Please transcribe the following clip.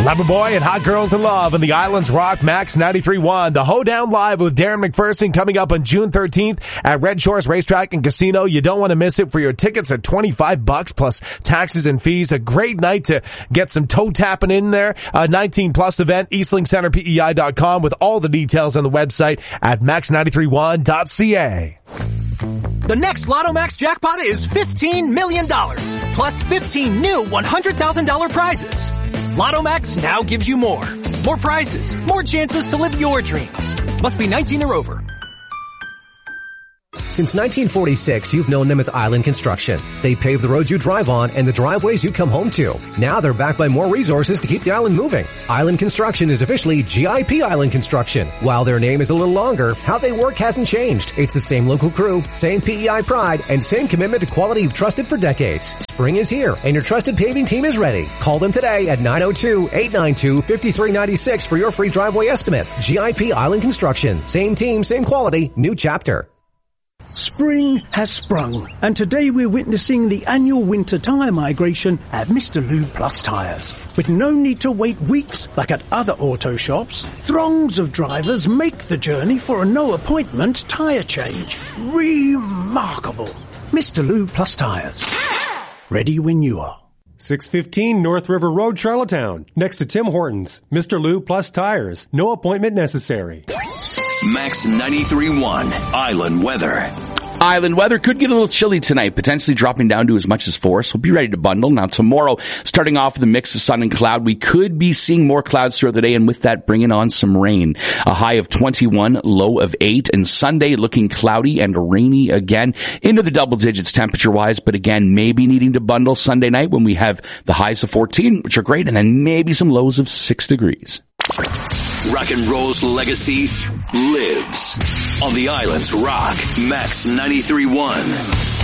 Loverboy and Hot Girls in Love on the Islands Rock Max 93.1. The Hoedown Live with Darren McPherson coming up on June 13th at Red Shores Racetrack and Casino. You don't want to miss it. For your tickets at $25 plus taxes and fees. A great night to get some toe tapping in there. A 19 plus event, eastlingcenterpei.com with all the details on the website at max931.ca. The next Lotto Max jackpot is $15 million, plus 15 new $100,000 prizes. Lotto Max now gives you more. More prizes, more chances to live your dreams. Must be 19 or over. Since 1946, you've known them as Island Construction. They pave the roads you drive on and the driveways you come home to. Now they're backed by more resources to keep the island moving. Island Construction is officially GIP Island Construction. While their name is a little longer, how they work hasn't changed. It's the same local crew, same PEI pride, and same commitment to quality you've trusted for decades. Spring is here, and your trusted paving team is ready. Call them today at 902-892-5396 for your free driveway estimate. GIP Island Construction. Same team, same quality, new chapter. Spring has sprung, and today we're witnessing the annual winter tyre migration at Mr. Lube Plus Tyres. With no need to wait weeks like at other auto shops, throngs of drivers make the journey for a no-appointment tyre change. Remarkable. Mr. Lube Plus Tyres. Ready when you are. 615 North River Road, Charlottetown. Next to Tim Hortons. Mr. Lube Plus Tires. No appointment necessary. Max 93.1 Island Weather. Island weather could get a little chilly tonight, potentially dropping down to as much as 4, so be ready to bundle. Now tomorrow, starting off with a mix of sun and cloud, we could be seeing more clouds throughout the day, and with that bringing on some rain. A high of 21, low of 8, and Sunday looking cloudy and rainy again, into the double digits temperature-wise, but again, maybe needing to bundle Sunday night when we have the highs of 14, which are great, and then maybe some lows of 6 degrees. Rock and roll's legacy lives on the Island's Rock Max 93.1.